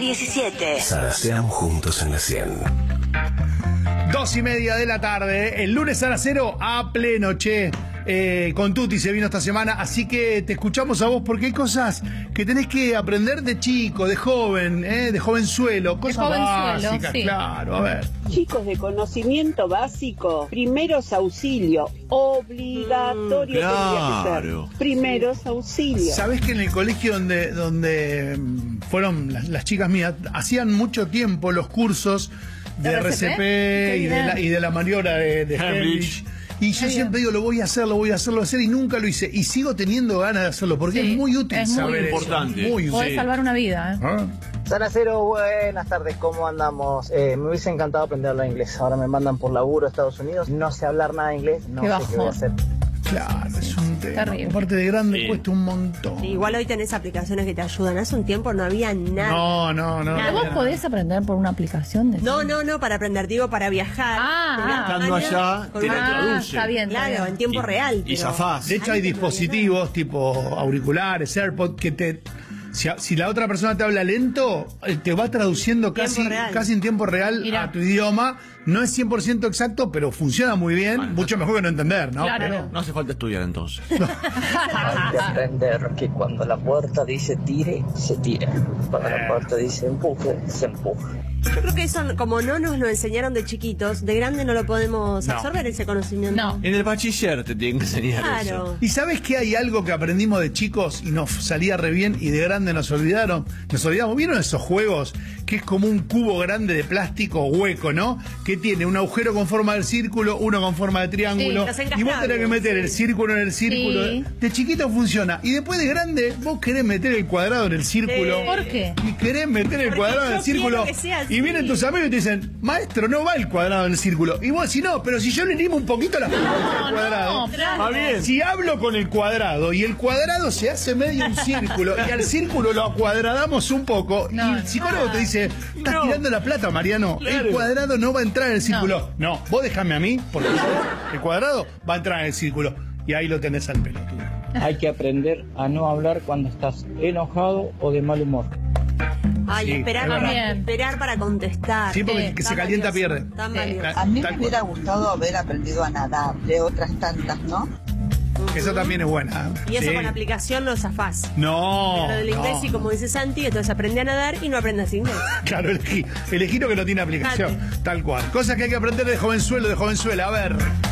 17. Zarasean juntos en la 100. 2:30 de la tarde, el lunes Zaracero a pleno, che. Con Tuti se vino esta semana, así que te escuchamos a vos porque hay cosas que tenés que aprender de chico, de joven, de jovenzuelo, cosas básicas, sí. Claro, a ver. Chicos, de conocimiento básico, primeros auxilios, obligatorio tendría que ser. Primeros auxilios. ¿Sabés que en el colegio donde fueron las chicas mías, hacían mucho tiempo los cursos de RCP y de la maniobra de Heimlich? Y yo siempre digo, lo voy a hacer, y nunca lo hice. Y sigo teniendo ganas de hacerlo, porque es muy útil, es saber muy importante. Eso. Muy útil. Podés salvar una vida, Zaracero, buenas tardes, ¿cómo andamos? Me hubiese encantado aprender la inglés. Ahora me mandan por laburo a Estados Unidos. No sé hablar nada de inglés, no sé qué voy a hacer. Claro, es un tema. Terrible. Aparte de grande cuesta un montón. Sí, igual hoy tenés aplicaciones que te ayudan. Hace un tiempo no había nada. No. ¿Vos podés aprender por una aplicación? No, para aprender, digo, para viajar. Estando allá, te lo traduce. Está bien. Claro, en tiempo real. Y zafás. De hecho, hay dispositivos tipo auriculares, AirPods, que te... Si la otra persona te habla lento, te va traduciendo casi en tiempo real a tu idioma. No es 100% exacto, pero funciona muy bien. Mucho mejor que no entender, ¿no? Claro. Pero no hace falta estudiar entonces. Hay que aprender que cuando la puerta dice tire, se tira. Cuando la puerta dice empuje, se empuja. Yo creo que eso, como no nos lo enseñaron de chiquitos, de grande no lo podemos absorber ese conocimiento. No. En el bachiller te tienen que enseñar eso. Y ¿sabes que hay algo que aprendimos de chicos y nos salía re bien y de grande nos olvidamos? ¿Vieron esos juegos que es como un cubo grande de plástico hueco, ¿no? Que tiene un agujero con forma de círculo, uno con forma de triángulo. Y vos tenés que meter el círculo en el círculo. Sí. De chiquito funciona. Y después de grande, vos querés meter el cuadrado en el círculo. ¿Por qué? Y querés meter el cuadrado en el círculo. Y vienen tus amigos y te dicen, maestro, no va el cuadrado en el círculo. Y vos decís, no, pero si yo le limo un poquito la forma del cuadrado. Si hablo con el cuadrado y el cuadrado se hace medio un círculo y al círculo lo acuadradamos un poco y el psicólogo te dice, estás tirando la plata, Mariano. El cuadrado no va a entrar en el círculo. No, vos déjame a mí, porque el cuadrado va a entrar en el círculo. Y ahí lo tenés al pelotudo. Hay que aprender a no hablar cuando estás enojado o de mal humor. Esperar para contestar. Sí, porque el que se calienta pierde. A mí me hubiera gustado haber aprendido a nadar, de otras tantas, ¿no? Eso también es buena. Y eso con aplicación lo zafás. No. Pero del inglés, y como dice Santi, entonces aprende a nadar y no aprendas inglés. Claro, elegí lo que no tiene aplicación. Tal cual. Cosas que hay que aprender de jovenzuelo, de jovenzuela. A ver.